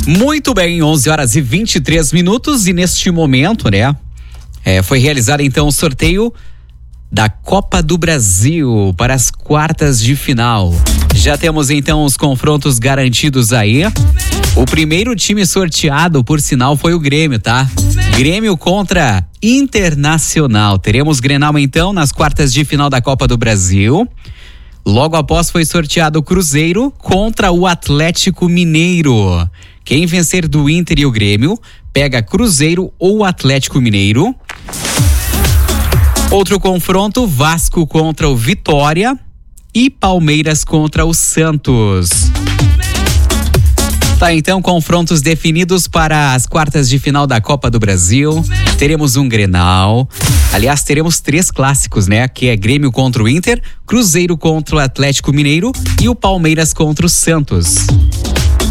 Muito bem, 11h23 e neste momento, né? Foi realizado então o sorteio da Copa do Brasil para as quartas de final. Já temos então os confrontos garantidos aí. O primeiro time sorteado, por sinal, foi o Grêmio, tá? Grêmio contra Internacional. Teremos Grenal então nas quartas de final da Copa do Brasil. Logo após foi sorteado o Cruzeiro contra o Atlético Mineiro. Quem vencer do Inter e o Grêmio pega Cruzeiro ou Atlético Mineiro. Outro confronto, Vasco contra o Vitória e Palmeiras contra o Santos. Tá, então, confrontos definidos para as quartas de final da Copa do Brasil. Teremos um Grenal. Aliás, teremos 3 clássicos, né? Que é Grêmio contra o Inter, Cruzeiro contra o Atlético Mineiro e o Palmeiras contra o Santos.